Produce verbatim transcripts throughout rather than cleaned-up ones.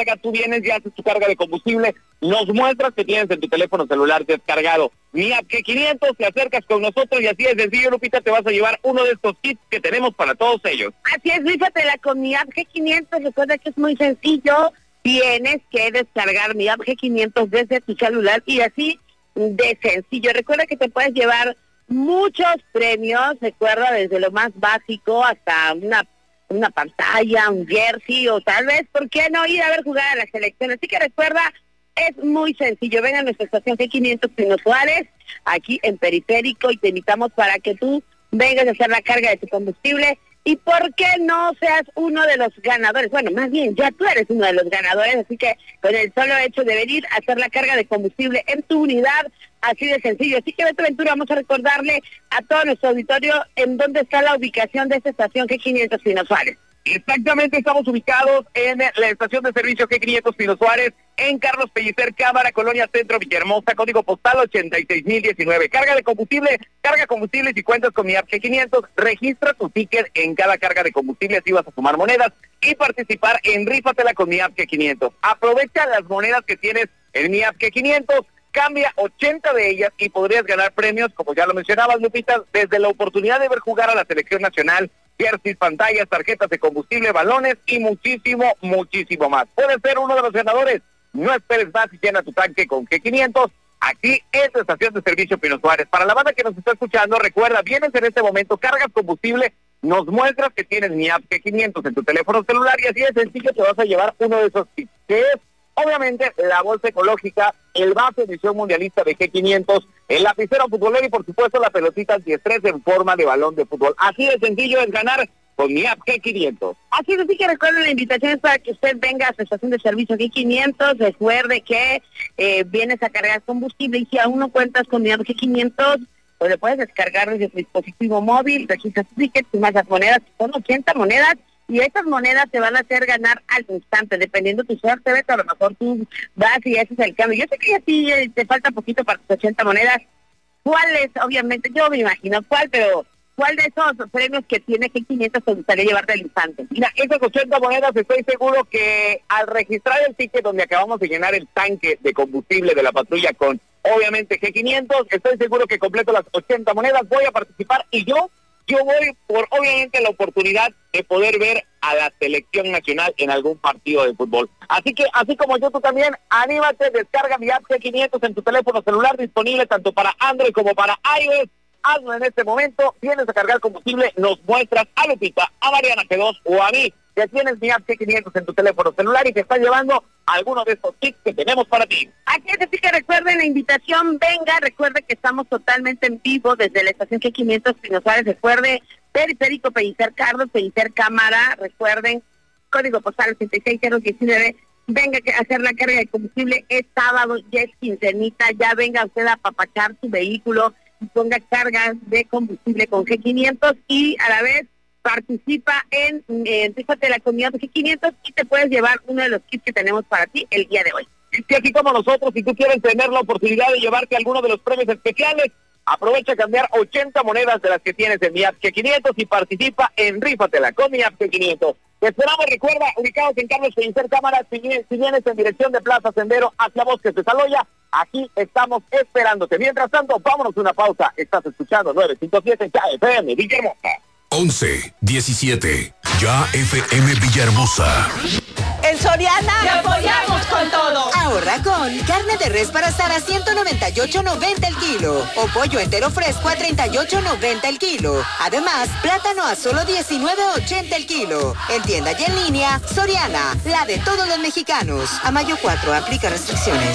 carga, tú vienes y haces tu carga de combustible, nos muestras que tienes en tu teléfono celular descargado Mi App G quinientos, te acercas con nosotros y así es sencillo, Lupita, te vas a llevar uno de estos kits que tenemos para todos ellos. Así es, rífatela con Mi App G quinientos, recuerda que es muy sencillo, tienes que descargar Mi App G quinientos desde tu celular y así de sencillo. Recuerda que te puedes llevar muchos premios, recuerda, desde lo más básico hasta una una pantalla, un jersey, o tal vez, ¿por qué no ir a ver jugar a la selección? Así que recuerda, es muy sencillo. Ven a nuestra estación G quinientos Pino Suárez, aquí en Periférico, y te invitamos para que tú vengas a hacer la carga de tu combustible. ¿Y por qué no seas uno de los ganadores? Bueno, más bien, ya tú eres uno de los ganadores, así que con el solo hecho de venir a hacer la carga de combustible en tu unidad, así de sencillo. Así que, Beto Ventura, vamos a recordarle a todo nuestro auditorio en dónde está la ubicación de esta estación G quinientos Pino Suárez. Exactamente, estamos ubicados en la estación de servicio G quinientos Pino Suárez, en Carlos Pellicer Cámara, Colonia Centro, Villahermosa, código postal ochenta y seis mil diecinueve. Carga de combustible, carga combustible si cuentas con Mi App G quinientos, registra tu ticket en cada carga de combustible, así vas a sumar monedas y participar en Rífatela con Mi App G quinientos. Aprovecha las monedas que tienes en Mi App G quinientos, cambia ochenta de ellas y podrías ganar premios, como ya lo mencionabas, Lupita, desde la oportunidad de ver jugar a la selección nacional, jerseys, pantallas, tarjetas de combustible, balones y muchísimo, muchísimo más. Puedes ser uno de los ganadores. No esperes más y llena tu tanque con G quinientos, aquí en tu estación de servicio Pino Suárez. Para la banda que nos está escuchando, recuerda, vienes en este momento, cargas combustible, nos muestras que tienes Mi App G quinientos en tu teléfono celular y así de sencillo te vas a llevar uno de esos kits, que es, obviamente, la bolsa ecológica, el vaso edición mundialista de G quinientos, el lapicero futbolero y, por supuesto, la pelotita antiestrés en forma de balón de fútbol. Así de sencillo es ganar con Mi App G quinientos. Así es, así que recuerden, la invitación es para que usted venga a su estación de servicio G quinientos, recuerde que eh, vienes a cargar combustible y si aún no cuentas con Mi App G quinientos, pues le puedes descargar desde tu dispositivo móvil, registras tu ticket, sumas las monedas, son ochenta monedas, y estas monedas te van a hacer ganar al instante, dependiendo de tu suerte, Beto, a lo mejor tú vas y haces el cambio. Yo sé que a ti eh, te falta poquito para tus ochenta monedas. ¿Cuál es? Obviamente, yo me imagino cuál, pero ¿cuál de esos premios que tiene G quinientos te gustaría llevarte al instante? Mira, esas ochenta monedas, estoy seguro que al registrar el ticket donde acabamos de llenar el tanque de combustible de la patrulla con, obviamente, G quinientos, estoy seguro que completo las ochenta monedas, voy a participar y yo, yo voy por, obviamente, la oportunidad de poder ver a la selección nacional en algún partido de fútbol. Así que, así como yo, tú también, anímate, descarga Mi App G quinientos en tu teléfono celular, disponible tanto para Android como para iOS. Hazlo en este momento, vienes a cargar combustible, nos muestras a Lupita, a Mariana G dos o a mí, que tienes Mi App G quinientos en tu teléfono celular y te está llevando alguno de estos kits que tenemos para ti. Así es, así que recuerden la invitación, venga, recuerde que estamos totalmente en vivo desde la estación G quinientos Pino Suárez, recuerde, Periférico Pellicer Carlos, Pellicer Cámara, recuerden, código postal ochenta y seis cero diecinueve, venga a hacer la carga de combustible, es sábado, ya es quincenita, ya venga usted a apapachar su vehículo, ponga cargas de combustible con G quinientos y a la vez participa en, en Fíjate la Comunidad de G quinientos y te puedes llevar uno de los kits que tenemos para ti el día de hoy. Y así como nosotros, si tú quieres tener la oportunidad de llevarte alguno de los premios especiales, aprovecha a cambiar ochenta monedas de las que tienes en Mi App G quinientos y participa en Rífatela con Mi App G quinientos. Te esperamos, recuerda, ubicados en Carlos Pellicer Cámara, si vienes, si vienes en dirección de Plaza Sendero hacia Bosques de Saloya, aquí estamos esperándote. Mientras tanto, vámonos a una pausa. Estás escuchando nueve cinco siete Ya F M Villahermosa. once diecisiete Ya F M Villahermosa. En Soriana ¡te apoyamos con todo! Ahorra con carne de res para asar a ciento noventa y ocho noventa el kilo o pollo entero fresco a treinta y ocho noventa el kilo. Además, plátano a solo diecinueve ochenta el kilo. En tienda y en línea, Soriana, la de todos los mexicanos. A mayo cuatro, aplica restricciones.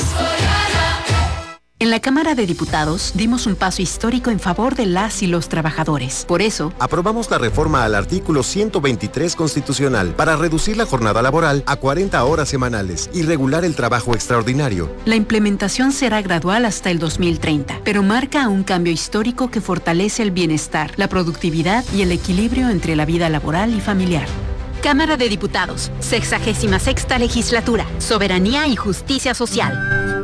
En la Cámara de Diputados dimos un paso histórico en favor de las y los trabajadores. Por eso, aprobamos la reforma al artículo ciento veintitrés constitucional para reducir la jornada laboral a cuarenta horas semanales y regular el trabajo extraordinario. La implementación será gradual hasta el dos mil treinta, pero marca un cambio histórico que fortalece el bienestar, la productividad y el equilibrio entre la vida laboral y familiar. Cámara de Diputados, sexagésima sexta legislatura, soberanía y justicia social.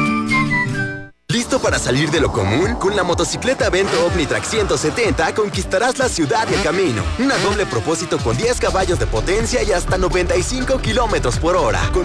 ¿Listo para salir de lo común? Con la motocicleta Vento Omnitrack ciento setenta conquistarás la ciudad y el camino. Una doble propósito con diez caballos de potencia y hasta noventa y cinco kilómetros por hora. Con